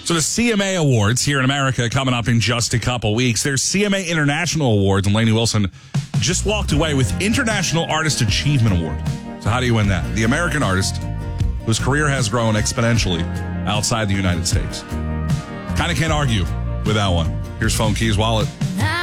So the CMA Awards here in America coming up in just a couple weeks. There's CMA International Awards, and Lainey Wilson just walked away with International Artist Achievement Award. So how do you win that? The American artist whose career has grown exponentially outside the United States. Kind of can't argue with that one. Here's Phone Keys Wallet.